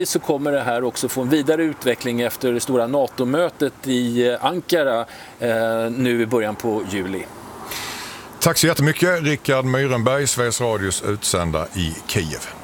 så kommer det här också få en vidare utveckling efter det stora NATO-mötet i Ankara nu i början på juli. Tack så jättemycket, Rickard Myrenberg, Sveriges Radios utsända i Kiev.